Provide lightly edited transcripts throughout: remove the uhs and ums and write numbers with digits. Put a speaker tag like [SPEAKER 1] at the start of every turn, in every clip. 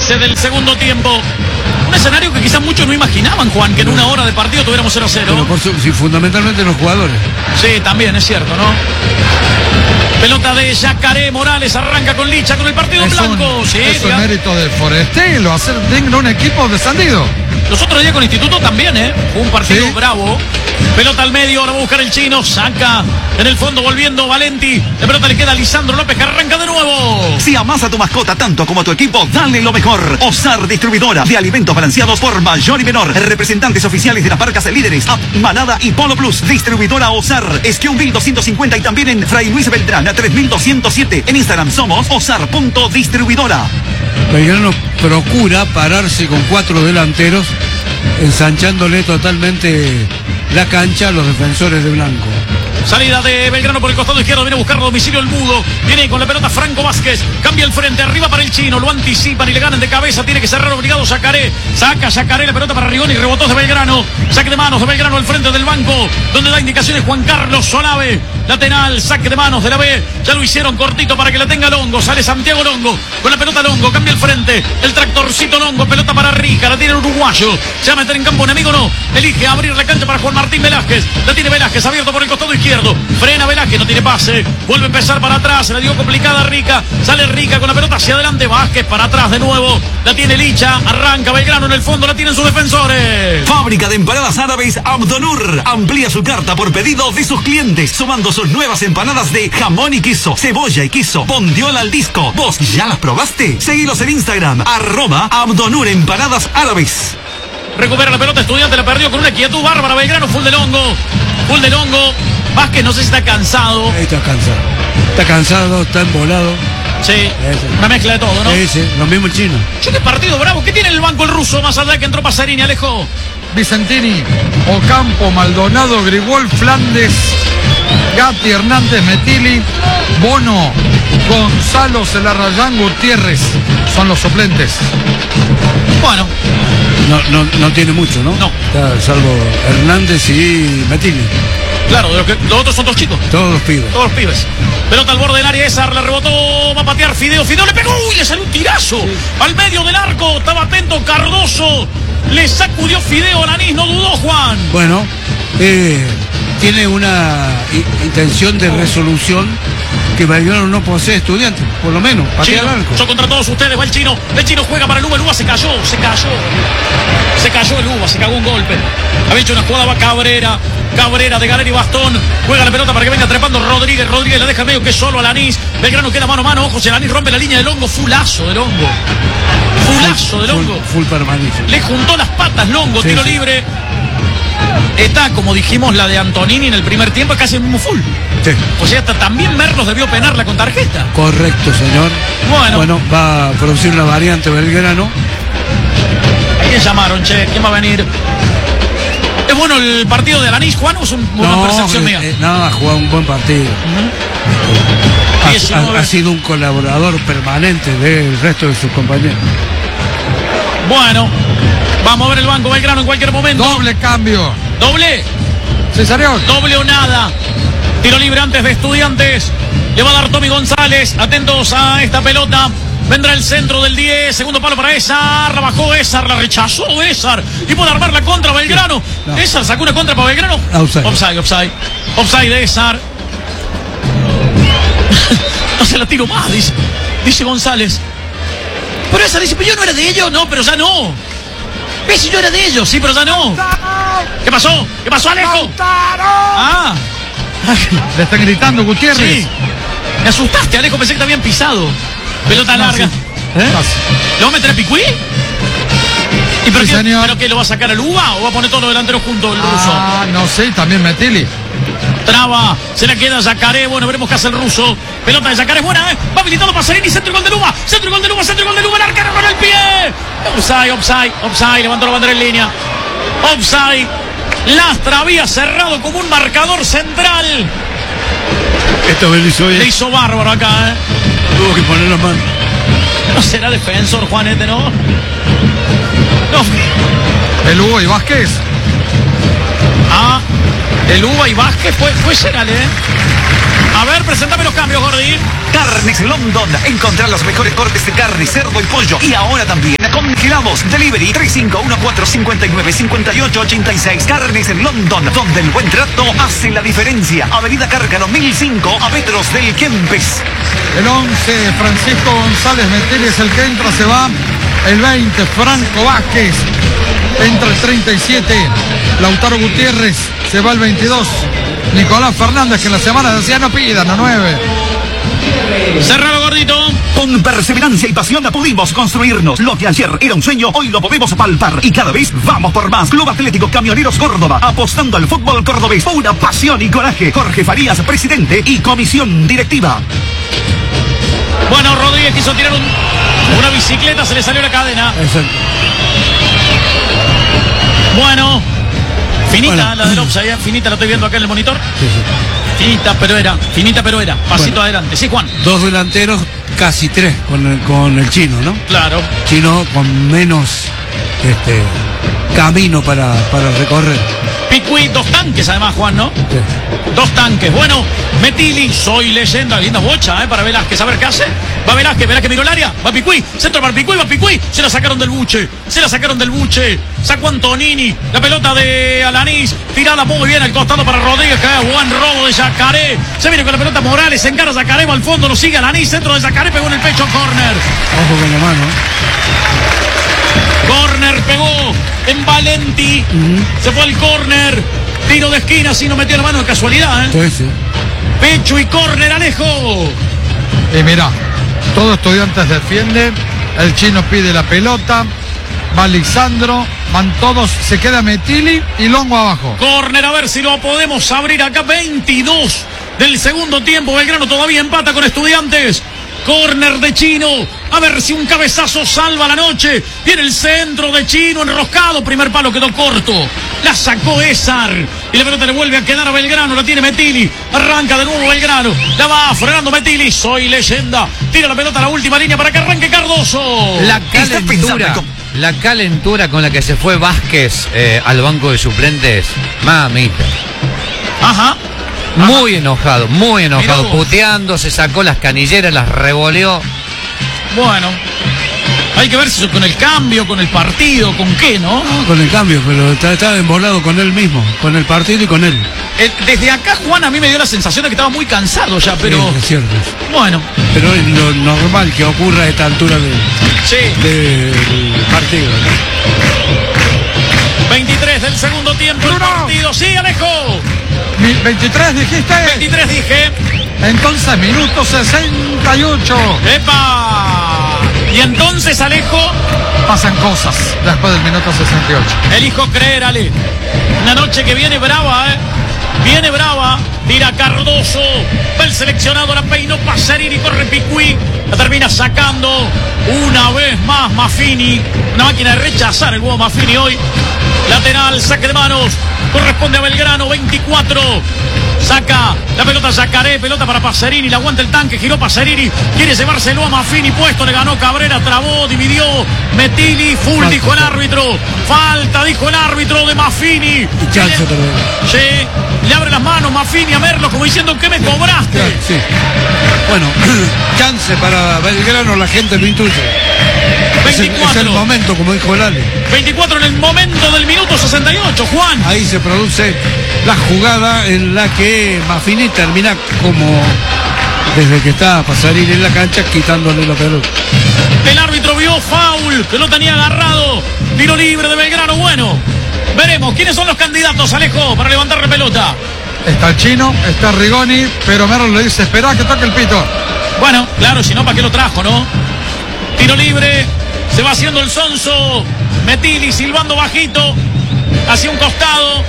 [SPEAKER 1] 15 del segundo tiempo. Un escenario que quizás muchos no imaginaban, Juan, que en una hora de partido tuviéramos 0-0.
[SPEAKER 2] Pero sí, fundamentalmente los jugadores.
[SPEAKER 1] Sí, también es cierto, ¿no? Pelota de Yacaré Morales, arranca con Licha, con el partido en blanco. Sí,
[SPEAKER 3] eso es mérito de Forestelo, hacer digno un equipo descendido.
[SPEAKER 1] Los otros días con Instituto también, fue un partido bravo. Pelota al medio, ahora va a buscar el chino, saca en el fondo volviendo Valenti. La pelota le queda a Lisandro López, que arranca de nuevo.
[SPEAKER 4] Si amas a tu mascota tanto como a tu equipo, dale lo mejor. Osar, distribuidora de alimentos balanceados por mayor y menor. Representantes oficiales de las marcas líderes, App, Manada y Polo Plus. Distribuidora Osar, Esquiú 1250 y también en Fray Luis Beltrán, a 3207. En Instagram somos osar.distribuidora.
[SPEAKER 2] Belgrano procura pararse con 4 delanteros, ensanchándole totalmente la cancha a los defensores de Blanco.
[SPEAKER 1] Salida de Belgrano por el costado izquierdo, viene a buscar domicilio el Mudo, viene con la pelota Franco Vázquez, cambia el frente, arriba para el chino, lo anticipan y le ganan de cabeza, tiene que cerrar obligado Yacaré, saca Yacaré la pelota para Rigoni, rebotó de Belgrano, saque de manos de Belgrano al frente del banco, donde da indicaciones Juan Carlos Solave, lateral, saque de manos de la B, ya lo hicieron cortito para que la tenga Longo, sale Santiago Longo, con la pelota Longo, cambia el frente, el tractorcito Longo, pelota para Rica, la tiene el uruguayo, se va a meter en campo enemigo, no, elige abrir la cancha para Juan Martín Velázquez, la tiene Velázquez, abierto por el costado izquierdo, frena Velázquez, no tiene pase, vuelve a empezar para atrás, se la dio complicada a Rica, sale Rica con la pelota hacia adelante, Vázquez para atrás de nuevo, la tiene Licha, arranca Belgrano en el fondo, la tienen sus defensores.
[SPEAKER 4] Fábrica de empanadas árabes Abdonur, amplía su carta por pedido de sus clientes, sumando sus nuevas empanadas de jamón y queso, cebolla y queso, bondiola al disco. ¿Vos ya las probaste? Seguilos en Instagram, @Abdonur empanadas árabes.
[SPEAKER 1] Recupera la pelota, Estudiante la perdió con una quietud bárbara, Belgrano, full de Longo, Vázquez no sé si está cansado.
[SPEAKER 2] Está cansado, está embolado.
[SPEAKER 1] Sí, una mezcla de todo, ¿no?
[SPEAKER 2] Sí, lo mismo el chino.
[SPEAKER 1] Qué partido bravo, ¿qué tiene en el banco el ruso más allá que entró Pasarini, Alejo?
[SPEAKER 3] Vicentini, Ocampo, Maldonado, Grigol, Flandes, Gatti, Hernández, Metili, Bono, Gonzalo, Celarrayán, Gutiérrez son los suplentes.
[SPEAKER 1] Bueno.
[SPEAKER 2] No tiene mucho, ¿no?
[SPEAKER 1] No.
[SPEAKER 2] Está salvo Hernández y Metili.
[SPEAKER 1] Claro, los otros son dos chicos.
[SPEAKER 2] Todos los pibes.
[SPEAKER 1] Pelota al borde del área, Esar la rebotó, va a patear Fideo le pegó, uy, le salió un tirazo. Sí. Al medio del arco, estaba atento Cardoso, le sacudió Fideo, Lanís no dudó, Juan.
[SPEAKER 2] Bueno, tiene una intención de resolución que Belgrano no posee, Estudiante, por lo menos, patea el arco.
[SPEAKER 1] Yo contra todos ustedes, va el chino juega para el Uva se cayó el Uva, se cagó un golpe. Había hecho una jugada, va Cabrera de Galeri Bastón, juega la pelota para que venga trepando Rodríguez la deja medio que solo a Lanís, Belgrano queda mano a mano, ojo, si Lanís rompe la línea de Longo, fulazo de Longo.
[SPEAKER 2] Full permanente.
[SPEAKER 1] Le juntó las patas Longo, tiro libre. Está, como dijimos, la de Antonini en el primer tiempo, es casi el mismo full.
[SPEAKER 2] Sí.
[SPEAKER 1] O sea, hasta también Merlos debió penarla con tarjeta.
[SPEAKER 2] Correcto, señor. Bueno, va a producir una variante Belgrano.
[SPEAKER 1] ¿A quién llamaron, che? ¿Quién va a venir? ¿Es bueno el partido de Lanís, Juan, o es una percepción mía?
[SPEAKER 2] Ha jugado un buen partido. Ha sido un colaborador permanente del resto de sus compañeros.
[SPEAKER 1] Bueno, vamos a ver el banco Belgrano en cualquier momento.
[SPEAKER 3] Doble cambio.
[SPEAKER 1] ¿Doble?
[SPEAKER 3] Cesarión.
[SPEAKER 1] Doble o nada. Tiro libre antes de Estudiantes. Le va a dar Tommy González. Atentos a esta pelota. Vendrá el centro del 10. Segundo palo para Esar. La bajó Esar. La rechazó Esar. Y puede armar la contra Belgrano. No. Esar sacó una contra para Belgrano. Offside de Esar. No se la tiro más, dice González. Pero esa dice, pero yo no era de ellos. No, pero ya no. ¿Ves? Yo era de ellos, sí, pero ya no. ¿Qué pasó? ¿Qué pasó, Alejo? Ah.
[SPEAKER 3] Le están gritando Gutiérrez.
[SPEAKER 1] Sí. Me asustaste, Alejo, pensé que te habían pisado. Pelota larga.
[SPEAKER 3] Sí.
[SPEAKER 1] ¿Le va a meter a Picuí? ¿Y pero,
[SPEAKER 3] sí,
[SPEAKER 1] ¿pero qué? ¿Lo va a sacar al Uva o va a poner todos los delanteros juntos el ruso?
[SPEAKER 3] No sé, también Metili.
[SPEAKER 1] Traba, se le queda Yacaré, bueno, veremos qué hace el ruso. Pelota de Yacaré, buena, va habilitado Pasarini, centro y gol de Luba, el arquero con el pie. Offside, levantó la bandera en línea. Offside, Lastra había cerrado como un marcador central.
[SPEAKER 2] Esto me lo hizo bien.
[SPEAKER 1] Le hizo bárbaro acá,
[SPEAKER 2] Tuvo que poner la mano.
[SPEAKER 1] No será defensor, Juanete, ¿no? No.
[SPEAKER 3] El Hugo y Vázquez.
[SPEAKER 1] El Uva y Vázquez fue Geral, A ver, presentame los cambios, Gordi.
[SPEAKER 4] Carnes London. Encontrar los mejores cortes de carne, cerdo y pollo. Y ahora también congelados. Delivery 3514595886. Carnes London, donde el buen trato hace la diferencia. Avenida Cárcano 1005, a metros del Kempes.
[SPEAKER 3] El 11, Francisco González Metelli es el que entra, se va. El 20, Franco Vázquez. Entra el 37, Lautaro Gutiérrez. Se va el 22, Nicolás Fernández, que en la semana decía no pidan, a 9.
[SPEAKER 1] Cerralo, Gordito.
[SPEAKER 4] Con perseverancia y pasión pudimos construirnos. Lo que ayer era un sueño, hoy lo podemos palpar. Y cada vez vamos por más. Club Atlético Camioneros Córdoba, apostando al fútbol cordobés. Pura pasión y coraje. Jorge Farías, presidente y comisión directiva.
[SPEAKER 1] Bueno, Rodríguez quiso tirar una bicicleta, se le salió la cadena.
[SPEAKER 2] Exacto.
[SPEAKER 1] Bueno, finita
[SPEAKER 2] Bueno.
[SPEAKER 1] la del offside, finita la estoy viendo acá en el monitor.
[SPEAKER 2] Sí, sí.
[SPEAKER 1] Finita pero era. Pasito
[SPEAKER 2] Bueno.
[SPEAKER 1] adelante. Sí, Juan.
[SPEAKER 2] Dos delanteros, casi tres con el chino, ¿no?
[SPEAKER 1] Claro.
[SPEAKER 2] Chino con menos camino para recorrer.
[SPEAKER 1] Picuí, 2 tanques además, Juan, ¿no?
[SPEAKER 2] Sí.
[SPEAKER 1] 2 tanques. Bueno, Metili, soy leyenda, linda bocha, para Velázquez. A ver qué hace. Va Velázquez miró el área. Va Picuí, centro para Picuí, va Picuí. Se la sacaron del buche. Sacó Antonini. La pelota de Alanís. Tirada muy bien al costado para Rodríguez. Que buen robo de Yacaré. Se viene con la pelota Morales. Se encara Yacaré, va al fondo. Lo sigue Alanís. Centro de Yacaré, pegó en el pecho. Corner.
[SPEAKER 2] Ojo con la mano.
[SPEAKER 1] Corner pegó en Valenti. Se fue al corner. Tiro de esquina, si no metió la mano de casualidad, ¿eh?
[SPEAKER 2] Sí, sí.
[SPEAKER 1] Pecho y corner, Alejo.
[SPEAKER 3] Y mira, todo Estudiantes defiende. El chino pide la pelota. Va Lisandro. Van todos. Se queda Metilli y Longo abajo.
[SPEAKER 1] Corner, a ver si lo podemos abrir acá. 22 del segundo tiempo. Belgrano todavía empata con Estudiantes. Corner de Chino. A ver si un cabezazo salva la noche. Viene el centro de Chino enroscado. Primer palo quedó corto. La sacó Esar. Y la pelota le vuelve a quedar a Belgrano. La tiene Metilli. Arranca de nuevo Belgrano. La va frenando Metilli. Soy leyenda. Tira la pelota a la última línea para que arranque Cardoso.
[SPEAKER 5] La calentura con la que se fue Vázquez al banco de suplentes. Mamita.
[SPEAKER 1] Ajá.
[SPEAKER 5] Muy enojado,
[SPEAKER 1] Mirá vos.
[SPEAKER 5] puteando, se sacó las canilleras, las revoleó.
[SPEAKER 1] Bueno. Hay que ver si con el cambio, con el partido, con qué, ¿no?
[SPEAKER 2] Con el cambio, pero está embolado con él mismo, con el partido y con él.
[SPEAKER 1] Desde acá, Juan, a mí me dio la sensación de que estaba muy cansado ya, pero...
[SPEAKER 2] Sí, es cierto.
[SPEAKER 1] Bueno,
[SPEAKER 2] Pero es lo normal que ocurra a esta altura del
[SPEAKER 1] sí.
[SPEAKER 2] partido, ¿no?
[SPEAKER 1] 23 del segundo tiempo del partido. Sí, Alejo.
[SPEAKER 3] 23 dijiste.
[SPEAKER 1] 23 dije.
[SPEAKER 3] Entonces, minuto 68.
[SPEAKER 1] ¡Epa! Y entonces, Alejo,
[SPEAKER 3] Pasan cosas después del minuto 68.
[SPEAKER 1] elijo creer, Ale. Una noche que viene brava, ¿eh? Viene brava. Tira Cardoso. Va el seleccionado, la peinó Pacerini, corre Picuí. La termina sacando una vez más Maffini. Una máquina de rechazar el huevo Maffini hoy. Lateral, saque de manos. Corresponde a Belgrano, 24. Saca la pelota Yacaré, pelota para Pacerini, la aguanta el tanque, giró Pacerini, quiere llevárselo a Maffini, puesto, le ganó Cabrera, trabó, dividió, Metilli, full,
[SPEAKER 2] Falta.
[SPEAKER 1] dijo el árbitro, falta, dijo el árbitro de Maffini.
[SPEAKER 2] Y chance también.
[SPEAKER 1] Sí, le abre las manos Maffini a Merlo, como diciendo, ¿qué me cobraste?
[SPEAKER 2] Claro, sí. Bueno, chance para Belgrano, la gente lo intuye. Es el
[SPEAKER 1] 24.
[SPEAKER 2] momento, como dijo el Ale.
[SPEAKER 1] 24 en el momento del minuto 68, Juan.
[SPEAKER 2] Ahí se produce la jugada en la que Maffini termina como desde que está Pacerini en la cancha quitándole la pelota.
[SPEAKER 1] El árbitro vio foul, que lo tenía agarrado. Tiro libre de Belgrano, bueno. Veremos, ¿quiénes son los candidatos, Alejo, para levantar la pelota?
[SPEAKER 3] Está el chino, está Rigoni, pero Merlo le dice, espera que toque el pito.
[SPEAKER 1] Bueno, claro, si no, ¿para qué lo trajo, no? Tiro libre, se va haciendo el sonso. Metilli silbando bajito, hacia un costado.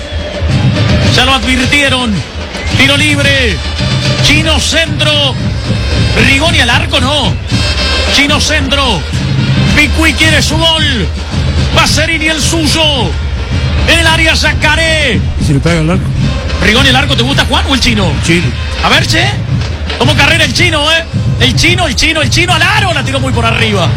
[SPEAKER 1] Ya lo advirtieron. Tiro libre. Chino centro. Rigoni al arco, no. Chino centro. Picuí quiere su gol. Pacerini el suyo. En el área Yacaré.
[SPEAKER 2] Si le pega el arco,
[SPEAKER 1] Rigoni el arco, ¿te gusta, Juan, o el chino?
[SPEAKER 2] chino.
[SPEAKER 1] A ver, che. Tomó carrera el chino, ¿eh? El chino al aro. La tiró muy por arriba.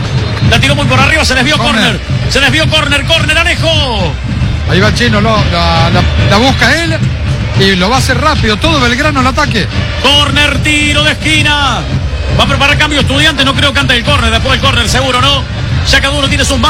[SPEAKER 1] Se desvió
[SPEAKER 3] Corner.
[SPEAKER 1] corner. Alejo.
[SPEAKER 3] Ahí va el chino, la busca él. Y lo va a hacer rápido, todo Belgrano al ataque.
[SPEAKER 1] Corner, tiro de esquina. Va a preparar cambio Estudiantes, no creo que antes del córner, después del córner seguro, ¿no? Ya cada uno tiene sus